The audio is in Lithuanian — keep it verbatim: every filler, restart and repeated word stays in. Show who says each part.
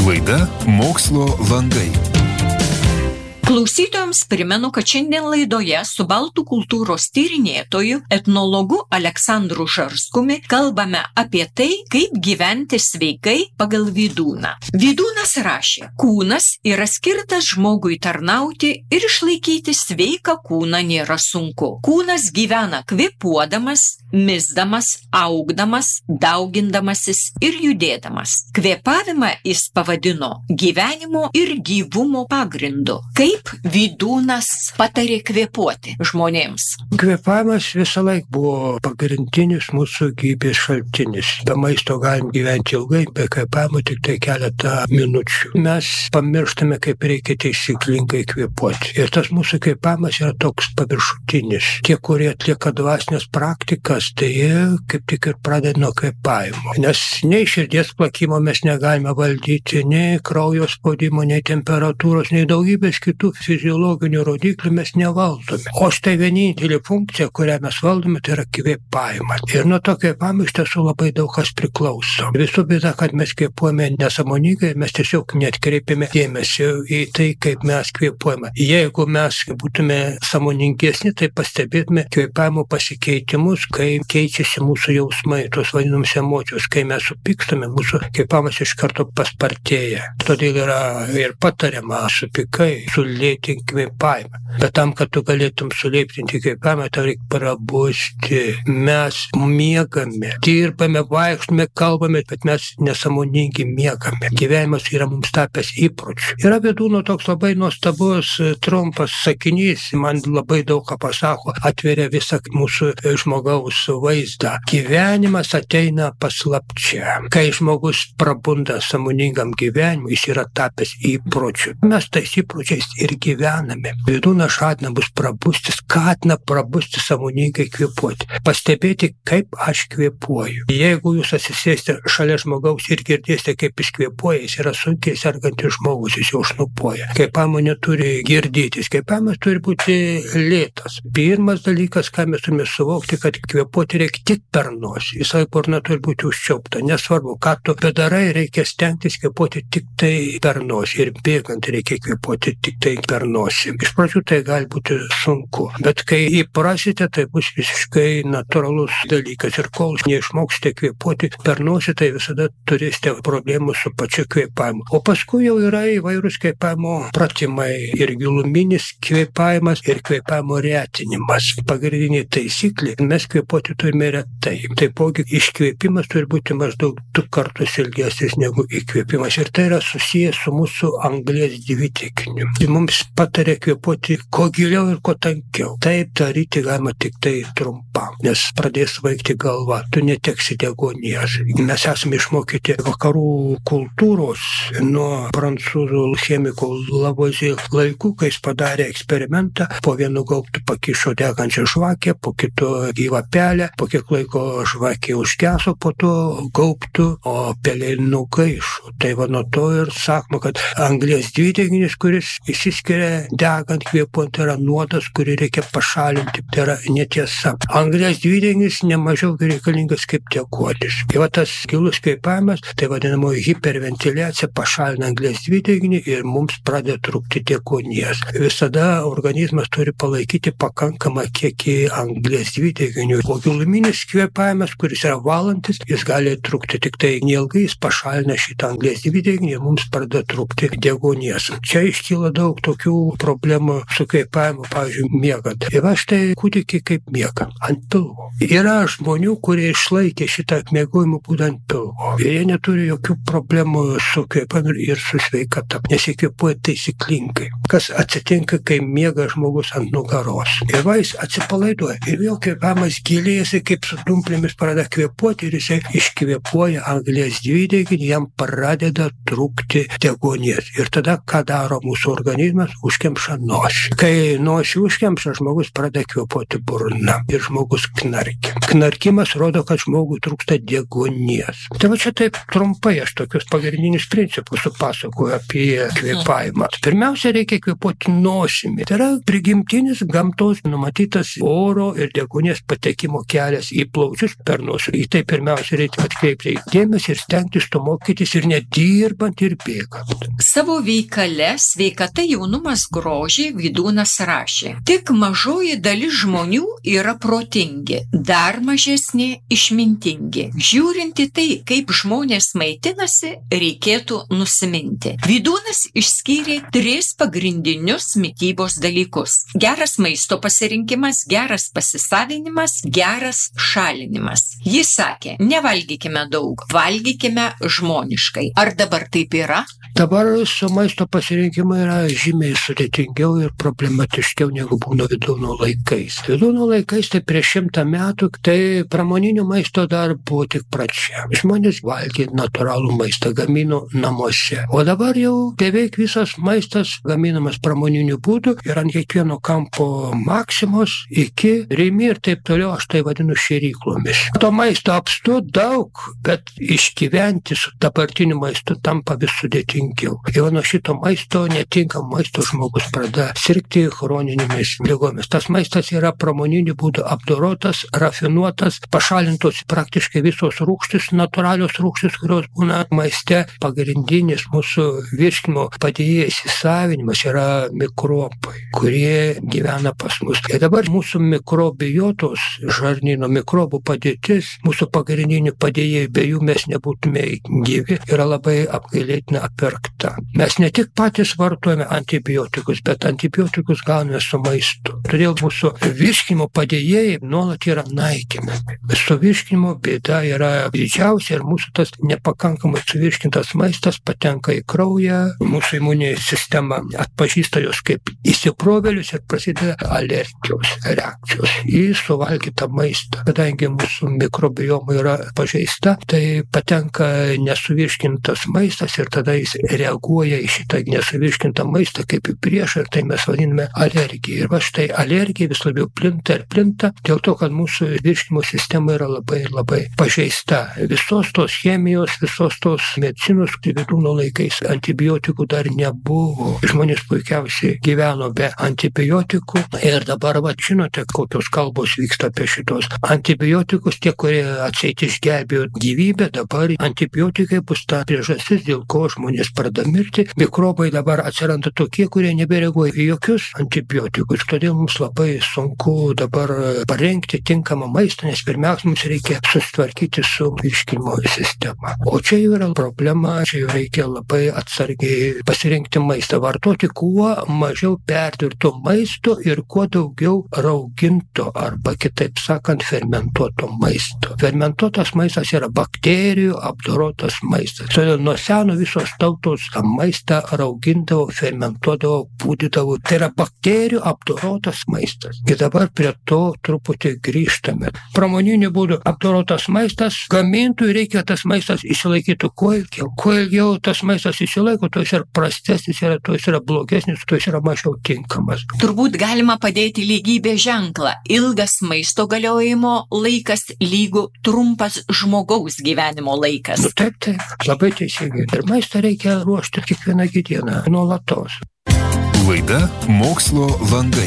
Speaker 1: Laida Mokslo langai.
Speaker 2: Klausytojams primenu, kad šiandien laidoje su baltų kultūros tyrinėtoju, etnologu Aleksandru Žarskumi kalbame apie tai, kaip gyventi sveikai pagal Vydūną. Vydūnas rašė, kūnas yra skirtas žmogui tarnauti ir išlaikyti sveiką kūną nėra sunku. Kūnas gyvena kvėpuodamas, misdamas, augdamas, daugindamasis ir judėdamas. Kvėpavimą jis pavadino gyvenimo ir gyvumo pagrindu. Kaip Vydūnas patarė kvėpuoti žmonėms?
Speaker 3: Kvėpavimas visą laiką buvo pagrindinis mūsų gyvybės šaltinis. Be maisto galim gyventi ilgai, be kvėpavimo tik tai keletą minučių. Mes pamirštame, kaip reikia taisyklingai kvėpuoti. Ir tas mūsų kvėpavimas yra toks paviršutinis. Tie, kurie atlieka dvasinės praktikas, tai jie kaip tik ir pradeda nuo kvėpavimo. Nes nei širdies plakimo mes negalime valdyti, nei kraujo spaudimo, nei temperatūros, nei daugybės kitų fiziologinių rodiklių mes nevaldome. O štai vienintelė funkcija, kurią mes valdome, tai yra kvėpavimas. Ir nuo to kvėpavimo iš tiesų labai daug kas priklauso. Visų bėda, kad mes kvėpuojame nesąmoningai, mes tiesiog neatkreipiame dėmesio į tai, kaip mes kvėpuojame. Jeigu mes būtume sąmoningesni, tai pastebėtume kvėpavimo pasikeitimus, kai keičiasi mūsų jausmai, tos vadinamos emocijos. Kai mes supykstame, mūsų kvėpavimas iš karto paspartėja. Todėl yra ir patariama supykai, sulėtink kvėpavimą. Bet tam, kad tu galėtum sulėtinti kvėpavimą, tau reikia prabusti. Mes miegame, dirbame, vaikštame, kalbame, bet mes nesąmoningi miegame. Gyvenimas yra mums tapęs įpročiu. Yra Vydūno toks labai nuostabus trumpas sakinys, man labai daug ką pasako, atveria visą mūsų žmogaus vaizdą. Gyvenimas ateina paslapčia. Kai žmogus prabunda sąmoningam gyvenimui, jis yra tapęs įpročiu. Mes tais įpročiais ir gyvename. Vydūnas žadina mus prabusti, skatina prabusti sąmoningai kvėpuoti. Pastebėti, kaip aš kvėpuoju. Jeigu jūs atsisėsite šalia žmogaus ir girdėsite, kaip jis kvėpuoja, jis yra sunkiai sergantis žmogus, jis jau šnupuoja. Kvėpavimo neturi girdytis, kvėpavimas turi būti lėtas. Pirmas dalykas, ką mes turime suvokti, kad kvėpuoti reikia tik per nosį. Visai burna turi būti užčiaupta. Nesvarbu, ką tu bedarai, reikia stengtis kvėpuoti tik tai per nosį. Ir bėgant reikia kvėpuoti tik tai per nosį. Iš pradžių tai gali būti sunku, bet kai įprasite, tai bus visiškai natūralus dalykas. Ir kol neišmoksite kvėpuoti per nosį, tai visada turėsite problemų su pačiu kvėpavimu. O paskui jau yra įvairūs kvėpavimo pratimai ir giluminis kvėpavimas ir kvėpavimo retinimas. Pagrindinė taisyklė, mes kvėpuoti turime retai. Taipogi iškvėpimas turi būti maždaug du kartus ilgesnis negu įkvėpimas. Ir tai yra susijęs su mūsų anglies dvitekiniu. Mums patarė kvėpuoti kuo giliau ir kuo tankiau. Taip daryti galima tik tai trumpam, nes pradės vaikti galva, tu neteksi deguonies. Mes esame išmokyti vakarų kultūros nuo prancūzų chemikų Lavoisier laikų, kai jis padarė eksperimentą, po vienu gaubtu pakišo degančią žvakę, po kito gyvą pelę, po kiek laiko žvakė užgeso, po to gaubtu, o pelė nugaišo. Tai va nuo to ir sakoma, kad anglies dvideginis, kuris išsiskiria degant kvėpuojant, tai yra nuodas, kurį reikia pašalinti. Tai yra netiesa. Anglies dvideginis nemažiau reikalingas kaip deguonis. Tai va tas gilus kvėpavimas, tai vadinamoji hiperventiliacija, pašalina anglies dvideginį ir mums pradeda trūkti deguonies. Visada organizmas turi palaikyti pakankamą kiekį anglies dvideginių. O giluminis kvėpavimas, kuris yra valantis, jis gali trūkti tik tai neilgai, jis pašalina šitą anglies dvideginį ir mums pradeda trūkti deguonies. Čia iškyla daug tokių problemų su kvėpavimu, pavyzdžiui, miegant. Ir aš tai kūdikiai kaip miega ant pilvo. Yra žmonių, kurie išlaikė šitą miegojimo būdą ant pilvo. Ir jie neturi jokių problemų su kvėpavimu ir su sveikata, nes jie kvėpuoja taisyklingai. Kas atsitinka, kai miega žmogus ant nugaros? Ir va, jis atsipalaiduoja. Ir jo kvėpavimas gilėjasi, kaip su dumplėmis pradeda kvėpuoti ir jisai iškvėpuoja anglies dvideginį, jam pradeda trūkti deguonies. Ir tada, ką daro mūsų organizmas? uždegimas užkemša nosį. Kai nosį užkemša, žmogus pradeda kvėpuoti burna ir žmogus knarkia. Knarkimas rodo, kad žmogui trūksta deguonies. Tai va čia taip trumpai aš tokius pagrindinius principus supasakoju apie kvėpavimą. Pirmiausia, reikia kvėpuoti nosimi. Tai yra prigimtinis gamtos numatytas oro ir deguonies patekimo kelias į plaučius per nosį. Į tai pirmiausia reikia atkreipti dėmesį ir stengtis to mokytis ir nedirbant ir bėgant.
Speaker 2: Savo veikale Sveikata, jaunumas, grožiai Vydūnas rašė: tik mažoji dalis žmonių yra protingi, dar mažesnė išmintingi. Žiūrint į tai, kaip žmonės maitinasi, reikėtų nusiminti. Vydūnas išskyrė tris pagrindinius mitybos dalykus: geras maisto pasirinkimas, geras pasisavinimas, geras šalinimas. Jis sakė: nevalgykime daug, valgykime žmoniškai. Ar dabar taip yra?
Speaker 3: Dabar su maisto pasirinkimu yra žymiai sudėtingiau ir problematiškiau negu būna Vydūno laikais. Vydūno laikais, tai prieš šimtą metų, tai pramoninio maisto dar buvo tik pradžia. Žmonės valgė natūralų maistą, gamino namuose. O dabar jau beveik visas maistas gaminamas pramoniniu būdu ir ant kiekvieno kampo Maksimos iki Rimi ir taip toliau, aš tai vadinu šėryklomis. To maisto apstu daug, bet išgyventi su dabartiniu maistu tampa vis sudėtingiau. Jau nuo šito maisto, netinkam maisto, žmogus pradeda sirgti chroninėmis ligomis. Tas maistas yra pramoniniu būdu apdorotas, rafinuotas, pašalintos praktiškai visos rūgštys, natūralios rūgštys, kurios būna maiste. Pagrindinis mūsų virškinimo padėjėjas įsisavinimas yra mikrobai, kurie gyvena pas mus. Ir dabar mūsų mikrobiotos žarnyno mikrobų padėtis, mūsų pagrindinių padėjėjų, be jų mes nebūtume gyvi, yra labai apgailėtina apirkta. Mes ne tik patys vartojame antibiotikus, bet antibiotikus gauname su maistu. Todėl mūsų virškinimo padėjėjai nuolat yra naikinami. Su virškinimo bėda yra didžiausia ir mūsų tas nepakankamai suvirškintas maistas patenka į kraują, mūsų imuninė sistema atpažįsta jos kaip įsiprovėlius ir prasideda alergijos reakcijos į suvalgytą maistą. Kadangi mūsų mikrobioma yra pažeista, tai patenka nesuvirškintas maistas ir tada jis reaguoja į šitą nesuvirškintą maistą kaip į priešą ir tai mes vadiname alergija. Ir va štai alergija vis labiau plinta ir plinta dėl to, kad mūsų virškinimo sistema yra labai labai pažeista. Visos tos chemijos, visos tos medicinos, Vydūno laikais antibiotikų dar nebuvo. Žmonės puikiausiai gyveno be antibiotikų ir dabar, va, žinote, kokios kalbos vyksta apie šitos antibiotikus, tie, kurie atseit išgelbėjo gyvybę, dabar antibiotikai bus ta priežastis, dėl ko žmonės pradeda mirti. Mikrobai dabar atsiranda tokie, kurie nebereaguoja į jokius antibiotikus. Todėl mums labai sunku dabar parengti tinkamą maistą, nes pirmiausia, mums reikia susitvarkyti su virškinimo sistema. O čia jau yra problema, čia jau reikia labai atsargiai pasirinkti maistą, vartoti kuo mažiau perdirbto maisto ir kuo daugiau rauginto arba kitaip sakant fermentuoto maisto. Fermentuotas maistas yra bakterijų apdorotas maistas. Todėl nuo seno visos tautos maistą raugindavo, fermentuodavo, pūdydavo. Tai yra bakterijų apdorotas maistas. Ir dabar prie to truputį grįžtame. Pramoniniu būdu apdorotas maistas, gamintojui reikia tas maistas išsilaikytų kuo ilgiau. Kuo ilgiau tas maistas išsilaiko, to jis yra prastesnis, to jis yra blogesnis, to jis yra mažiau tinkamas.
Speaker 2: Turbūt galima padėti lygybės ženklą. Ilgas maisto galiojimo laikas lygu trumpas žmogaus gyvenimo laikas.
Speaker 3: Nu, taip, taip, labai teisingai. Ir maistą reikia ruošti kiekvieną dieną, nuolatos.
Speaker 1: Laida Mokslo landai.